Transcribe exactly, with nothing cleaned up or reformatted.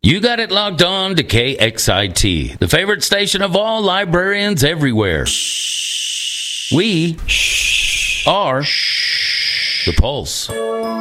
You got it locked on to K X I T, the favorite station of all librarians everywhere. We are The Pulse.